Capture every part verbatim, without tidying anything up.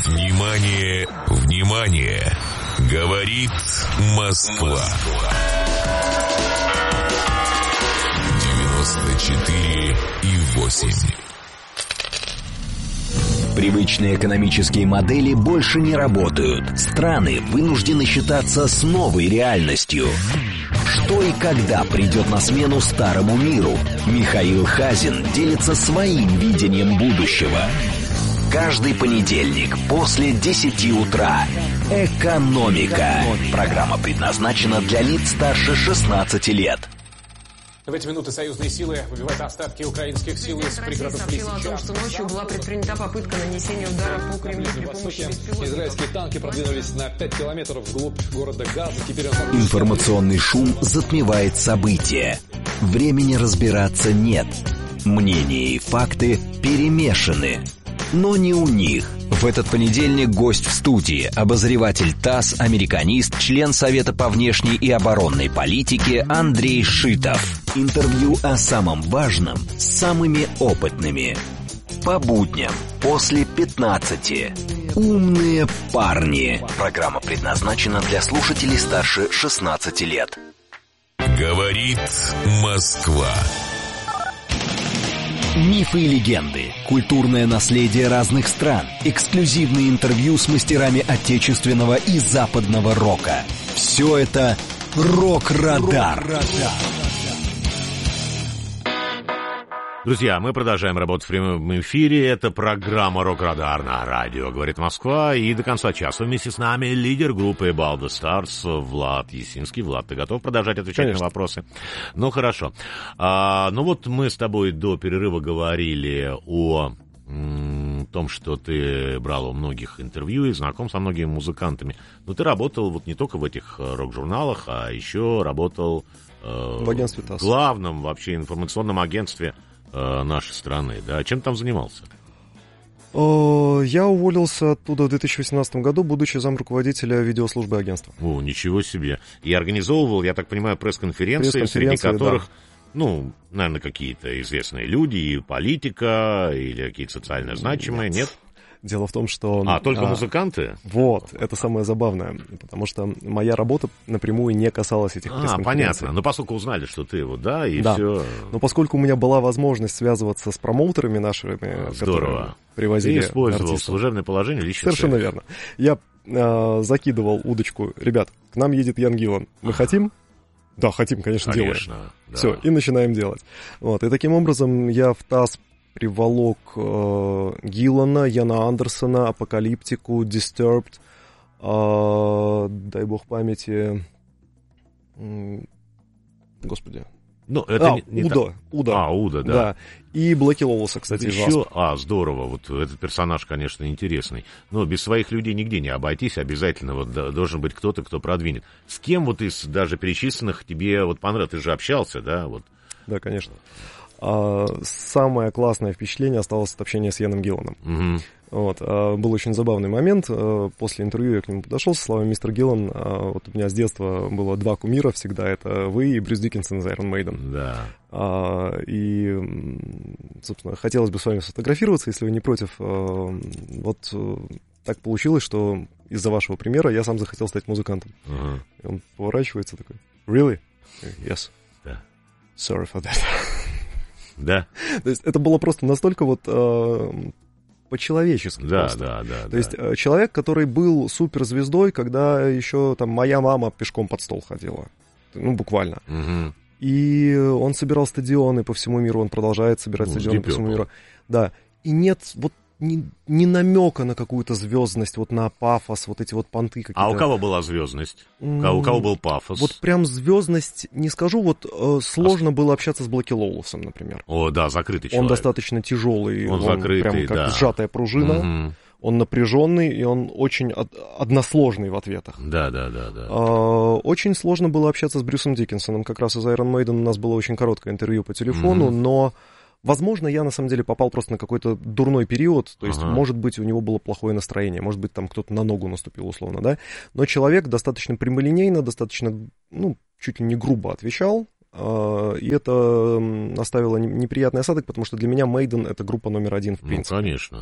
Внимание, внимание! Говорит Москва. девяносто четыре и восемь. Привычные экономические модели больше не работают. Страны вынуждены считаться с новой реальностью. Что и когда придет на смену старому миру? Михаил Хазин делится своим видением будущего. Каждый понедельник после десяти утра. «Экономика». Программа предназначена для лиц старше шестнадцати лет. В эти минуты союзные силы выбивают остатки украинских сил из пригородов Лисича. Сообщила о том, что ночью была предпринята попытка нанесения удара по Кремлю при помощи беспилотников. Израильские танки продвинулись на пять километров вглубь города Газа. Теперь он... Информационный шум затмевает события. Времени разбираться нет. Мнения и факты перемешаны. Но не у них. В этот понедельник гость в студии, обозреватель ТАСС, американист, член Совета по внешней и оборонной политике Андрей Шитов. Интервью о самом важном с самыми опытными. По будням после пятнадцати. Умные парни. Программа предназначена для слушателей старше шестнадцати лет. Говорит Москва. Мифы и легенды, культурное наследие разных стран, эксклюзивные интервью с мастерами отечественного и западного рока. Все это «Рок-Радар». Друзья, мы продолжаем работать в прямом эфире. Это программа «Рок-Радар» на радио «Говорит Москва». И до конца часа вместе с нами лидер группы «About the Stars» Влад Ясинский. Влад, ты готов продолжать отвечать Конечно. На вопросы? Ну, хорошо. А, ну вот мы с тобой до перерыва говорили о м, том, что ты брал у многих интервью и знаком со многими музыкантами. Но ты работал вот не только в этих рок-журналах, а еще работал э, в агентстве ТАСС. В главном вообще информационном агентстве нашей страны, да? Чем там занимался? Я уволился оттуда в две тысячи восемнадцатом году, будучи замруководителя видеослужбы агентства. О, ничего себе. И организовывал, я так понимаю, пресс-конференции, пресс-конференции среди которых, да. ну, наверное, какие-то известные люди, и политика, или какие-то социально значимые, нет? нет? Дело в том, что... А, только а, музыканты? Вот, это самое забавное, потому что моя работа напрямую не касалась этих пресс-конференций. А, понятно, но поскольку узнали, что ты вот, да, и да. все... Но поскольку у меня была возможность связываться с промоутерами нашими, Здорово. которые привозили Ты использовал артистов. Служебное положение лично. Совершенно верно. Я э, закидывал удочку, ребят, к нам едет Ян Гиллан, мы ага. хотим? Да, хотим, конечно, конечно делаем. Да. Все, и начинаем делать. Вот, и таким образом я в ТАСС приволок э, Гиллана, Яна Андерсона, Апокалиптику, Disturbed, э, дай бог памяти, э, господи. Ну, это а, не, не Уда, так... Уда. А, Уда, да. да. И Блэки Лолоса, кстати, из еще... А, здорово. Вот этот персонаж, конечно, интересный. Но без своих людей нигде не обойтись. Обязательно вот должен быть кто-то, кто продвинет. С кем вот из даже перечисленных тебе вот понравилось? Ты же общался, да? Вот. Да, конечно. А, самое классное впечатление осталось от общения с Яном Гилланом. Угу. Вот, а, был очень забавный момент. А, после интервью я к нему подошел со словами: мистер Гиллан, а, вот у меня с детства было два кумира всегда, это вы и Брюс Диккенсон из Iron Maiden. Да. А, и, собственно, хотелось бы с вами сфотографироваться, если вы не против. А, вот так получилось, что из-за вашего примера я сам захотел стать музыкантом. Угу. И он поворачивается такой: Really? Yes. Да. Sorry for that. Да. То есть это было просто настолько вот э, по-человечески. Да, просто. да, да. То да. есть э, человек, который был суперзвездой, когда еще там моя мама пешком под стол ходила. Ну, буквально. Угу. И он собирал стадионы по всему миру, он продолжает собирать ну, стадионы по всему миру. Да. И нет вот ни, ни намека на какую-то звездность, вот на пафос, вот эти вот понты какие-то. А у кого была звездность? Mm, у кого был пафос? Вот прям звездность, не скажу, вот э, сложно а... было общаться с Блэки Лоулосом, например. О, да, закрытый человек. Он достаточно тяжелый, он, он закрытый, прям как да. сжатая пружина, mm-hmm. он напряженный, и он очень од- односложный в ответах. Да, да, да, да. А, очень сложно было общаться с Брюсом Диккенсоном, как раз из Iron Maiden у нас было очень короткое интервью по телефону, mm-hmm. но... Возможно, я на самом деле попал просто на какой-то дурной период, то есть, ага. может быть, у него было плохое настроение, может быть, там кто-то на ногу наступил условно, да, но человек достаточно прямолинейно, достаточно, ну, чуть ли не грубо отвечал, э, и это оставило неприятный осадок, потому что для меня Maiden — это группа номер один в принципе. Ну, конечно.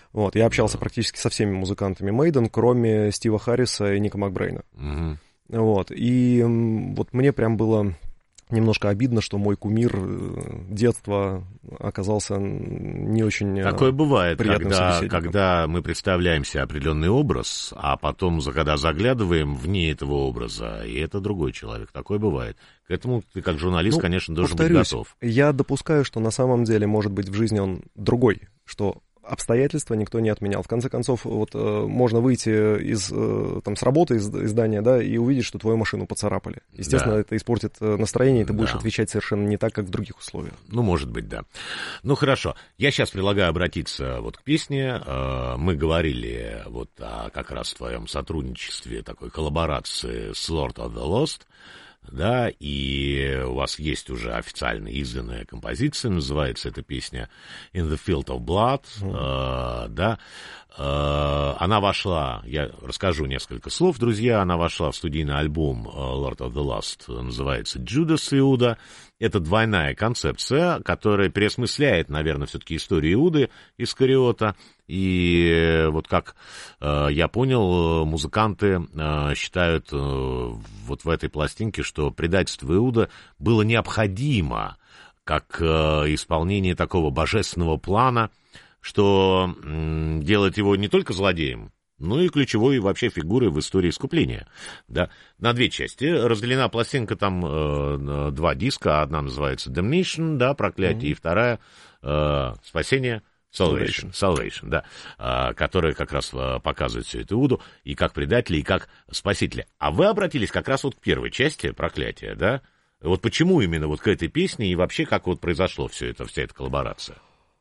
Вот, я общался практически со всеми музыкантами Maiden, кроме Стива Харриса и Ника Макбрейна. Mm-hmm. Вот, и вот мне прям было немножко обидно, что мой кумир детства оказался не очень Такое бывает, приятным когда, собеседником. когда мы представляем себе определенный образ, а потом, когда заглядываем вне этого образа, и это другой человек. Такое бывает. К этому ты, как журналист, ну, конечно, должен повторюсь, быть готов. Я допускаю, что на самом деле, может быть, в жизни он другой, что обстоятельства никто не отменял. В конце концов, вот э, можно выйти из, э, там, с работы, из, из здания, да, и увидеть, что твою машину поцарапали. Естественно, да. это испортит настроение, и ты будешь да. отвечать совершенно не так, как в других условиях. Ну, может быть, да. Ну, хорошо. Я сейчас предлагаю обратиться вот к песне. Мы говорили вот о как раз твоем сотрудничестве, такой коллаборации с Lord of the Lost. Да, и у вас есть уже официально изданная композиция, называется эта песня In the Field of Blood, mm. э, да, э, она вошла, я расскажу несколько слов, друзья, она вошла в студийный альбом Lord of the Lost, называется Judas Иуда. Это двойная концепция, которая переосмысляет, наверное, все-таки историю Иуды Искариота. И вот как э, я понял, музыканты э, считают э, вот в этой пластинке, что предательство Иуда было необходимо как э, исполнение такого божественного плана, что э, делает его не только злодеем, ну и ключевой вообще фигурой в истории искупления. Да. На две части разделена пластинка, там э, два диска. Одна называется Damnation, да, проклятие, mm-hmm. и вторая э, Спасение, Salvation, Salvation, да, э, которая как раз э, показывает всю эту Иуду и как предателя, и как спасителя. А вы обратились как раз вот к первой части проклятия, да? Вот почему именно вот к этой песне и вообще как вот произошло все это, вся эта коллаборация?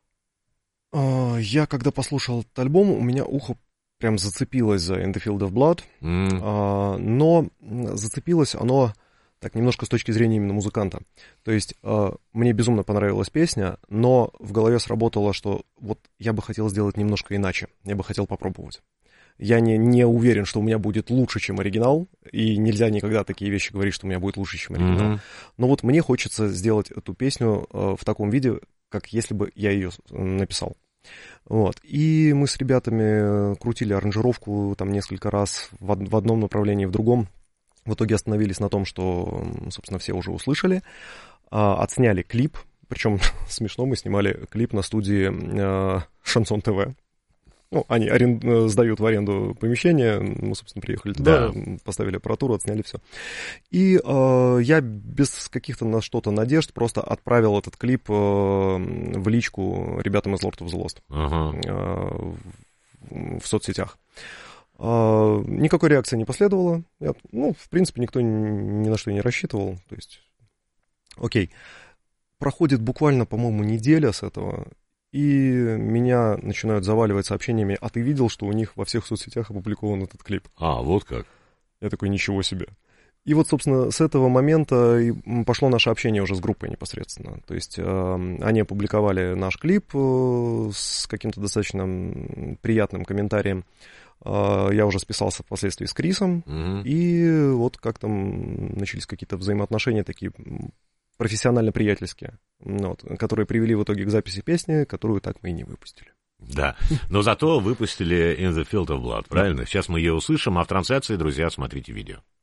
Я когда послушал этот альбом, у меня ухо прям зацепилось за In the Field of Blood, mm. а, но зацепилось оно так немножко с точки зрения именно музыканта. То есть а, мне безумно понравилась песня, но в голове сработало, что вот я бы хотел сделать немножко иначе, я бы хотел попробовать. Я не, не уверен, что у меня будет лучше, чем оригинал, и нельзя никогда такие вещи говорить, что у меня будет лучше, чем оригинал. Mm-hmm. Но вот мне хочется сделать эту песню а, в таком виде, как если бы я ее написал. Вот. И мы с ребятами крутили аранжировку там несколько раз в, од- в одном направлении, в другом. В итоге остановились на том, что, собственно, все уже услышали. А, отсняли клип, причем смешно, мы снимали клип на студии а, Шансон ТВ. Ну, они арен... сдают в аренду помещение, мы, собственно, приехали туда, да. поставили аппаратуру, отсняли все. И э, я без каких-то на что-то надежд просто отправил этот клип э, в личку ребятам из Lord of the Lost uh-huh. э, в, в соцсетях. Э, никакой реакции не последовало. Я, ну, в принципе, никто ни, ни на что не рассчитывал. То есть, окей. Проходит буквально, по-моему, неделя с этого, и меня начинают заваливать сообщениями: а ты видел, что у них во всех соцсетях опубликован этот клип? А, вот как. Я такой: ничего себе. И вот, собственно, с этого момента и пошло наше общение уже с группой непосредственно. То есть э, они опубликовали наш клип э, с каким-то достаточно приятным комментарием. Э, я уже списался впоследствии с Крисом. Mm-hmm. И вот как там начались какие-то взаимоотношения такие профессионально-приятельские, вот, которые привели в итоге к записи песни, которую так мы и не выпустили. Да, но зато выпустили In the Field of Blood, правильно? Сейчас мы ее услышим, а в трансляции, друзья, смотрите видео.